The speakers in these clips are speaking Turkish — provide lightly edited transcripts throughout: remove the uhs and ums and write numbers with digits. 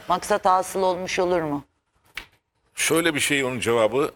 maksat hasıl olmuş olur mu? Şöyle bir şey, onun cevabı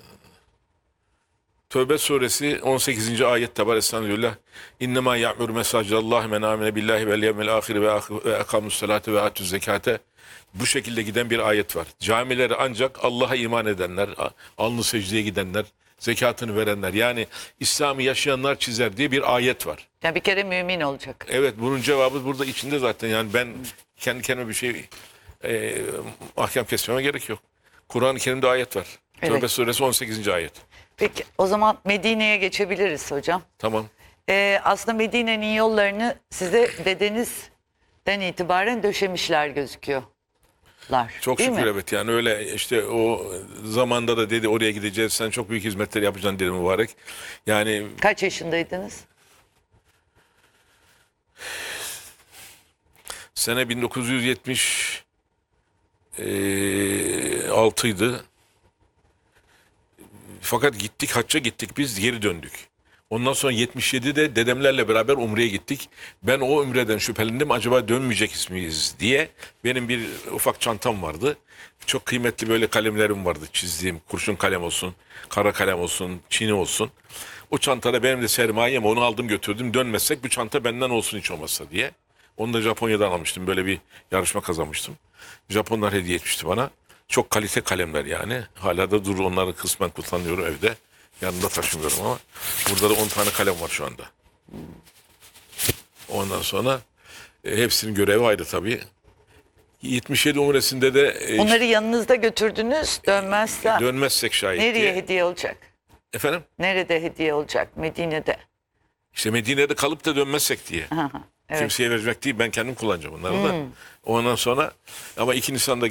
Tövbe suresi 18. ayette var. Estağfirullah. İnnemâ ya'mur mesâcidallahi men âmine billahi vel yevmil âhiri ve ekâmus salâte ve âtüz zekâte. Bu şekilde giden bir ayet var. Camileri ancak Allah'a iman edenler, alnı secdeye gidenler, zekatını verenler, yani İslam'ı yaşayanlar çizer diye bir ayet var. Ya bir kere mümin olacak. Evet, bunun cevabı burada içinde zaten. Yani ben kendi kendime bir şey ahkam kesmeme gerek yok. Kur'an-ı Kerim'de ayet var. Evet. Tövbe suresi 18. ayet. Peki o zaman Medine'ye geçebiliriz hocam. Tamam. Aslında Medine'nin yollarını size dedenizden itibaren döşemişler gözüküyorlar. Çok değil şükür mi? evet, yani öyle işte o zamanda da dedi oraya gideceğiz, sen çok büyük hizmetler yapacaksın dedi mübarek. Yani Kaç yaşındaydınız? sene 1976'ydı. Fakat gittik, hacca gittik, biz geri döndük. Ondan sonra 77'de dedemlerle beraber Umre'ye gittik. Ben o Umre'den şüphelendim, acaba dönmeyecek miyiz diye. Benim bir ufak çantam vardı. Çok kıymetli böyle kalemlerim vardı, çizdiğim, kurşun kalem olsun, kara kalem olsun, çini olsun. O çantada benim de sermayem, onu aldım götürdüm. Dönmezsek bu çanta benden olsun hiç olmazsa diye. Onu da Japonya'dan almıştım, böyle bir yarışma kazanmıştım. Japonlar hediye etmişti bana. Çok kalite kalemler yani. Hala da dur, onları kısmen kullanıyorum evde. Yanımda taşımıyorum ama. Burada da 10 tane kalem var şu anda. Ondan sonra hepsinin görevi ayrı tabii. 77 Umre'sinde de Onları yanınızda götürdünüz dönmezse. dönmezsek şayet Nereye diye. hediye olacak? Efendim? Nerede hediye olacak? Medine'de. İşte Medine'de kalıp da dönmezsek diye. Aha, evet. Kimseye verecek değil, ben kendim kullanacağım onları da. Ondan sonra ama 2 Nisan'da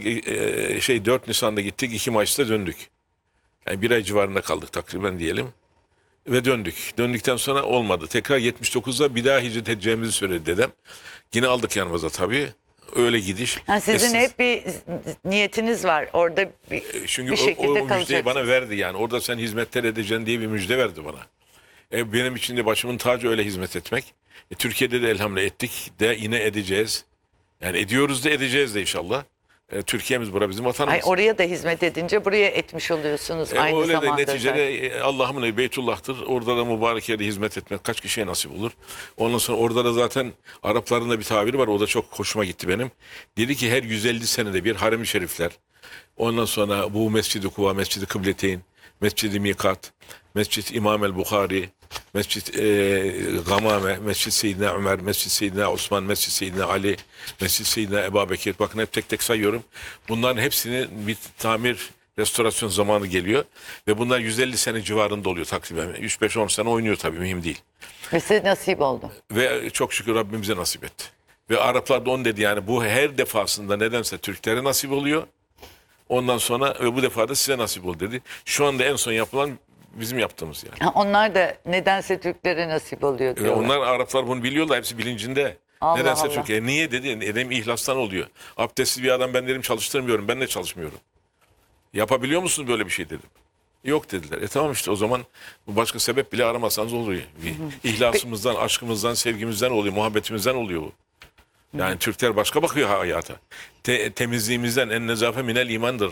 4 Nisan'da gittik, 2 Mayıs'ta döndük. Yani bir ay civarında kaldık takriben diyelim. Ve döndük. Döndükten sonra olmadı. Tekrar 79'da bir daha hicret edeceğimizi söyledi dedem. Yine aldık yanımıza tabii. Öyle gidiş. Yani sizin Esin- hep bir niyetiniz var. Orada Çünkü bir şekilde o müjdeyi kalacaksınız. bana verdi yani. Orada sen hizmetler edeceksin diye bir müjde verdi bana. Benim için de başımın tacı öyle hizmet etmek. Türkiye'de de elhamdülillah ettik de yine edeceğiz. Yani ediyoruz da edeceğiz de inşallah. Türkiye'miz bura bizim vatanımız. Ay, oraya da hizmet edince buraya etmiş oluyorsunuz aynı Öyle de zamanda. neticede Allah'ın evi Beytullah'tır. Orada da mübarek yerde hizmet etmek kaç kişiye nasip olur. Ondan sonra orada da zaten Arapların da bir tabiri var. O da çok hoşuma gitti benim. Dedi ki her 150 senede bir harem-i şerifler. Ondan sonra bu Mescid-i Kuva, Mescid-i Kıbleteyn, Mescid-i Mikat, Mescid İmam el-Bukhari, Mescid Gamame, Mescid Seyyidina Ömer, Mescid Seyyidina Osman, Mescid Seyyidina Ali, Mescid Seyyidina Ebu Bekir. Bakın hep tek tek sayıyorum. Bunların hepsini bir tamir, restorasyon zamanı geliyor. Ve bunlar 150 sene civarında oluyor takriben. 3-5-10 sene oynuyor tabii, mühim değil. Ve size nasip oldu. Ve çok şükür Rabbim bize nasip etti. Ve Araplar da onu dedi, yani bu her defasında nedense Türklere nasip oluyor. Ondan sonra ve bu defa da size nasip oldu dedi. Şu anda en son yapılan bizim yaptığımız yani. Ha, onlar da nedense Türklere nasip oluyor Ve diyorlar. onlar, Araplar bunu biliyorlar, hepsi bilincinde. Allah Nedense Allah. Türkiye. Niye dedi? Edem ihlastan oluyor. Abdestsiz bir adam ben dedim çalıştırmıyorum. Ben de çalışmıyorum. Yapabiliyor musunuz böyle bir şey dedim. Yok dediler. Tamam işte, o zaman bu başka sebep bile aramasanız oluyor. İhlasımızdan, aşkımızdan, sevgimizden oluyor, muhabbetimizden oluyor bu. Yani Türkler başka bakıyor hayata. Temizliğimizden, en nezafe minel imandır.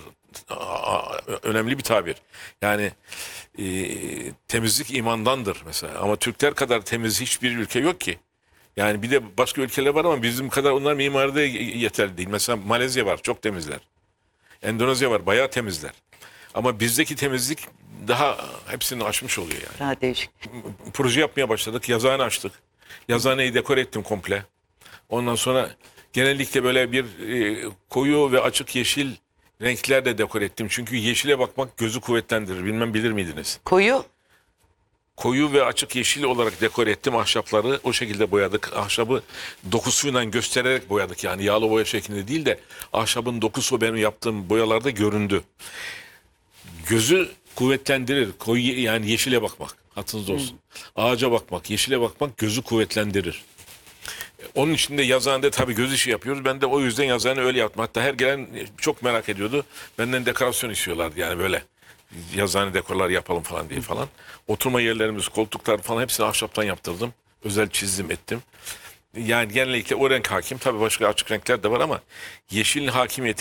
Önemli bir tabir. Yani temizlik imandandır mesela. Ama Türkler kadar temiz hiçbir ülke yok ki. Yani bir de başka ülkeler var ama bizim kadar onlar mimaride yeterli değil. Mesela Malezya var, çok temizler. Endonezya var, bayağı temizler. Ama bizdeki temizlik daha hepsini aşmış oluyor yani. Daha değişik. Proje yapmaya başladık, yazıhane açtık. Yazıhaneyi dekore ettim komple. Ondan sonra genellikle böyle bir koyu ve açık yeşil renklerle dekore ettim. Çünkü yeşile bakmak gözü kuvvetlendirir. Bilmem bilir miydiniz? Koyu. Koyu ve açık yeşil olarak dekore ettim ahşapları. O şekilde boyadık. Ahşabı dokusuyla göstererek boyadık. Yani yağlı boya şeklinde değil de ahşabın dokusu benim yaptığım boyalarda göründü. Gözü kuvvetlendirir. Koyu, yani yeşile bakmak. Hatırınızda olsun. Ağaca bakmak, yeşile bakmak gözü kuvvetlendirir. Onun için de yazıhanede tabii göz işi yapıyoruz. Ben de o yüzden yazıhane öyle yaptım. Hatta her gelen çok merak ediyordu. Benden dekorasyon istiyorlardı yani böyle. Yazıhane dekorlar yapalım falan diye falan. Oturma yerlerimiz, koltuklar falan hepsini ahşaptan yaptırdım. Özel çizdim, ettim. Yani genellikle o renk hakim. Tabii başka açık renkler de var ama yeşilin hakimiyeti